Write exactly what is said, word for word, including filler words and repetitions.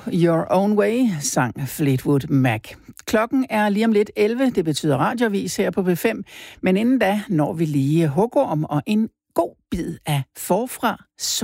Your Own Way, sang Fleetwood Mac. Klokken er lige om lidt elleve, det betyder radioavis her på B fem, men inden da når vi lige hugorm og en god bid af forfra.